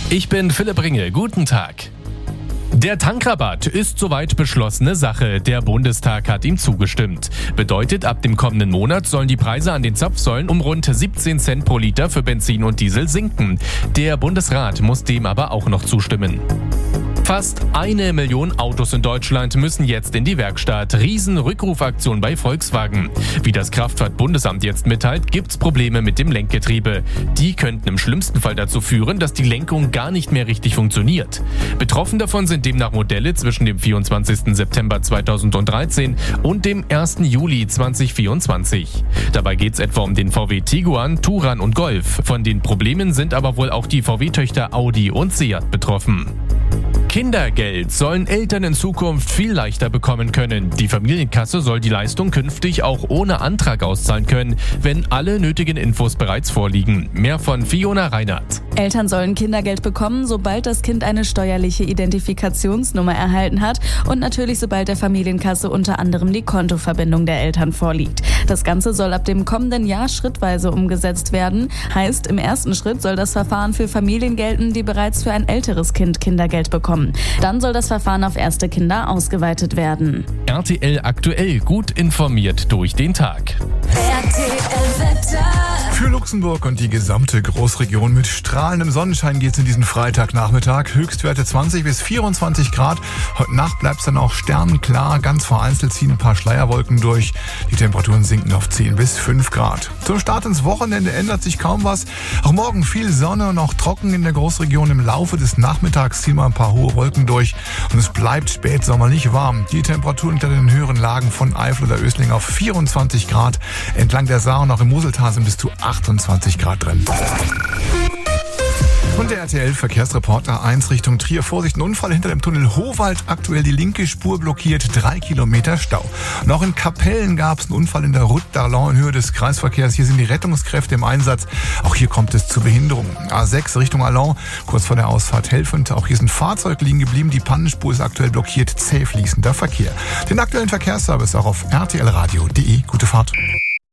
Ich bin Philipp Ringe. Guten Tag. Der Tankrabatt ist soweit beschlossene Sache. Der Bundestag hat ihm zugestimmt. Bedeutet, ab dem kommenden Monat sollen die Preise an den Zapfsäulen um rund 17 Cent pro Liter für Benzin und Diesel sinken. Der Bundesrat muss dem aber auch noch zustimmen. Fast 1 Million Autos in Deutschland müssen jetzt in die Werkstatt. Riesenrückrufaktion bei Volkswagen. Wie das Kraftfahrtbundesamt jetzt mitteilt, gibt's Probleme mit dem Lenkgetriebe. Die könnten im schlimmsten Fall dazu führen, dass die Lenkung gar nicht mehr richtig funktioniert. Betroffen davon sind demnach Modelle zwischen dem 24. September 2013 und dem 1. Juli 2024. Dabei geht's etwa um den VW Tiguan, Touran und Golf. Von den Problemen sind aber wohl auch die VW-Töchter Audi und Seat betroffen. Kindergeld sollen Eltern in Zukunft viel leichter bekommen können. Die Familienkasse soll die Leistung künftig auch ohne Antrag auszahlen können, wenn alle nötigen Infos bereits vorliegen. Mehr von Fiona Reinhardt. Eltern sollen Kindergeld bekommen, sobald das Kind eine steuerliche Identifikationsnummer erhalten hat und natürlich sobald der Familienkasse unter anderem die Kontoverbindung der Eltern vorliegt. Das Ganze soll ab dem kommenden Jahr schrittweise umgesetzt werden. Heißt, im ersten Schritt soll das Verfahren für Familien gelten, die bereits für ein älteres Kind Kindergeld bekommen. Dann soll das Verfahren auf erste Kinder ausgeweitet werden. RTL aktuell, gut informiert durch den Tag. Für Luxemburg und die gesamte Großregion mit strahlendem Sonnenschein geht's in diesen Freitagnachmittag. Höchstwerte 20 bis 24 Grad. Heute Nacht bleibt's dann auch sternenklar. Ganz vereinzelt ziehen ein paar Schleierwolken durch. Die Temperaturen sinken auf 10 bis 5 Grad. Zum Start ins Wochenende ändert sich kaum was. Auch morgen viel Sonne und auch trocken in der Großregion. Im Laufe des Nachmittags ziehen wir ein paar hohe Wolken durch. Und es bleibt spätsommerlich warm. Die Temperaturen unter den höheren Lagen von Eifel oder Ösling auf 24 Grad. Entlang der Saar und auch im Moseltal sind bis zu 28 Grad drin. Und der RTL-Verkehrsreporter 1 Richtung Trier. Vorsicht, ein Unfall hinter dem Tunnel Howald. Aktuell die linke Spur blockiert, 3 Kilometer Stau. Noch in Kapellen gab es einen Unfall in der Route d'Arlon in Höhe des Kreisverkehrs. Hier sind die Rettungskräfte im Einsatz. Auch hier kommt es zu Behinderungen. A6 Richtung Arlon, kurz vor der Ausfahrt Helfend. Auch hier ist ein Fahrzeug liegen geblieben. Die Pannenspur ist aktuell blockiert, zäh fließender Verkehr. Den aktuellen Verkehrsservice auch auf rtlradio.de. Gute Fahrt.